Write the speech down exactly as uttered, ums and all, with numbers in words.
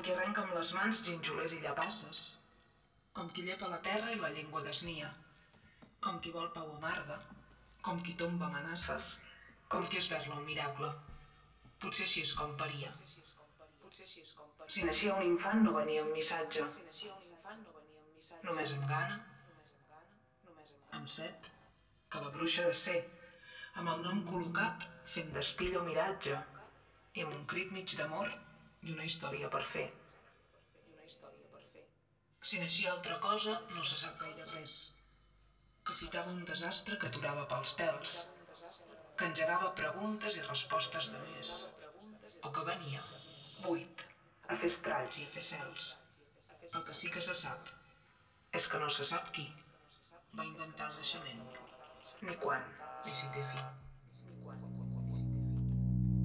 qui arrenca amb les mans ginjolers i llapasses, com qui llepa la terra i la llengua desnia, com qui vol pau amarga, com qui tomba amenaces, com qui esberla un miracle. Potser així és com paria. Si naixia un infant no venia amb missatge, només amb gana, amb set, que la bruixa de ser, amb el nom col·locat fent d'espill o miratge, i amb un crit mig d'amor i una història per fer. Si naixia altra cosa, no se sap gaire res. Que ficava un desastre que aturava pels pèls, que engegava preguntes i respostes de més, o que venia, buit, a fer estralls i a fer cels. El que sí que se sap és que no se sap qui va inventar el naixement, ni quan, ni si té fi.